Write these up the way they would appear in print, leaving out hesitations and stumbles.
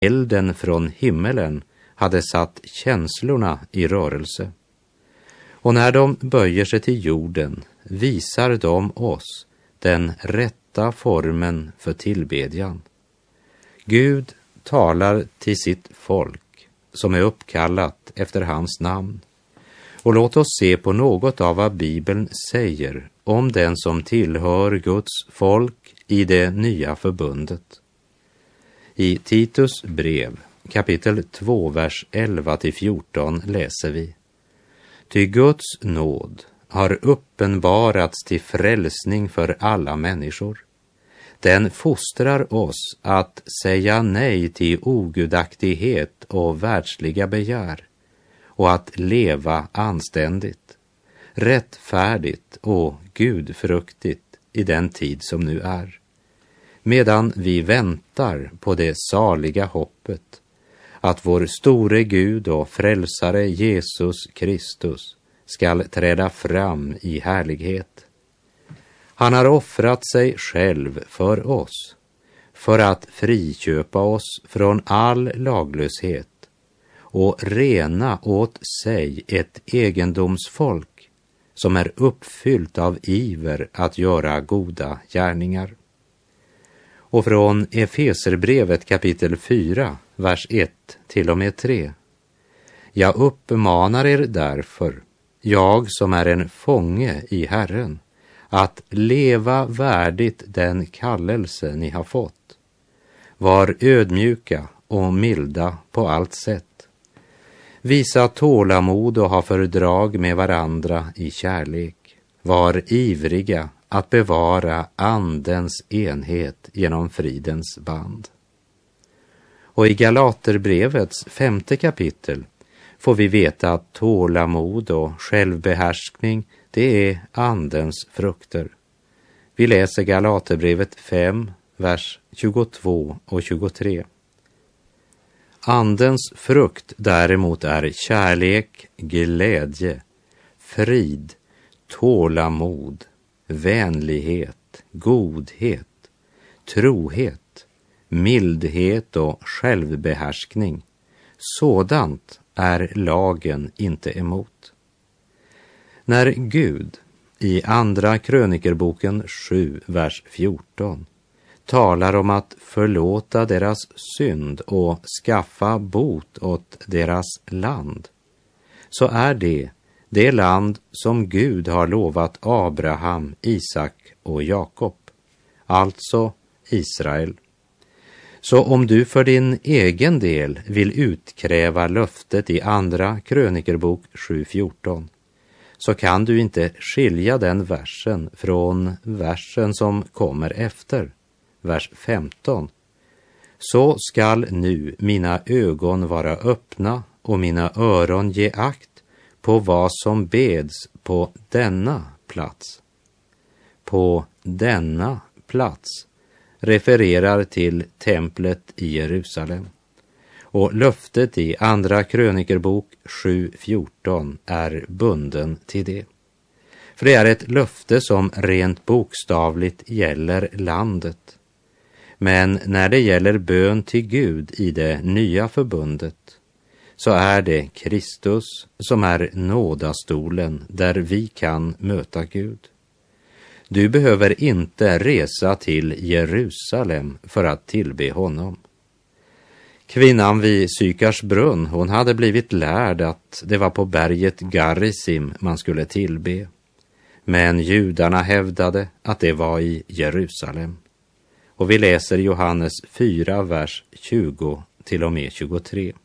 elden från himmelen hade satt känslorna i rörelse. Och när de böjer sig till jorden visar de oss den rätta formen för tillbedjan. Gud talar till sitt folk som är uppkallat efter hans namn. Och låt oss se på något av vad Bibeln säger om den som tillhör Guds folk i det nya förbundet. I Titus brev, kapitel 2, vers 11-14 läser vi: Ty Guds nåd har uppenbarats till frälsning för alla människor. Den fostrar oss att säga nej till ogudaktighet och världsliga begär och att leva anständigt, rättfärdigt och gudfruktigt i den tid som nu är, medan vi väntar på det saliga hoppet att vår store Gud och frälsare Jesus Kristus skall träda fram i härlighet. Han har offrat sig själv för oss, för att friköpa oss från all laglöshet och rena åt sig ett egendomsfolk som är uppfyllt av iver att göra goda gärningar. Och från Efeserbrevet kapitel 4, vers 1-3. Jag uppmanar er därför, jag som är en fånge i Herren, att leva värdigt den kallelse ni har fått. Var ödmjuka och milda på allt sätt. Visa tålamod och ha fördrag med varandra i kärlek. Var ivriga att bevara andens enhet genom fridens band. Och i Galaterbrevets 5:e kapitel får vi veta att tålamod och självbehärskning, det är andens frukter. Vi läser Galaterbrevet 5, vers 22 och 23. Andens frukt däremot är kärlek, glädje, frid, tålamod, vänlighet, godhet, trohet, mildhet och självbehärskning. Sådant är lagen inte emot. När Gud i andra krönikerboken 7, vers 14 talar om att förlåta deras synd och skaffa bot åt deras land, så är det land som Gud har lovat Abraham, Isak och Jakob, alltså Israel. Så om du för din egen del vill utkräva löftet i andra krönikerbok 7:14, så kan du inte skilja den versen från versen som kommer efter, vers 15. Så skall nu mina ögon vara öppna och mina öron ge akt på vad som beds på denna plats. På denna plats refererar till templet i Jerusalem. Och löftet i andra krönikerbok 7:14 är bunden till det. För det är ett löfte som rent bokstavligt gäller landet. Men när det gäller bön till Gud i det nya förbundet, så är det Kristus som är nådastolen där vi kan möta Gud. Du behöver inte resa till Jerusalem för att tillbe honom. Kvinnan vid Sykars brunn, hon hade blivit lärd att det var på berget Garisim man skulle tillbe. Men judarna hävdade att det var i Jerusalem. Och vi läser Johannes 4, vers 20-23.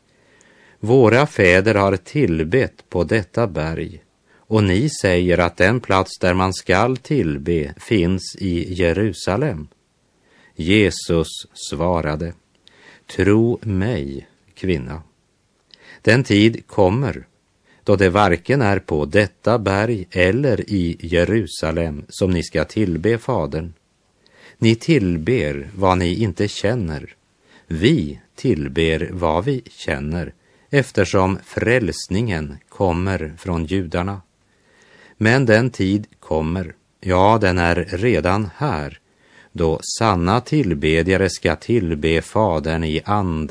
Våra fäder har tillbett på detta berg, och ni säger att den plats där man skall tillbe finns i Jerusalem. Jesus svarade: Tro mig, kvinna. Den tid kommer då det varken är på detta berg eller i Jerusalem som ni ska tillbe Fadern. Ni tillber vad ni inte känner. Vi tillber vad vi känner, eftersom frälsningen kommer från judarna. Men den tid kommer, ja, den är redan här, då sanna tillbedjare ska tillbe Fadern i ande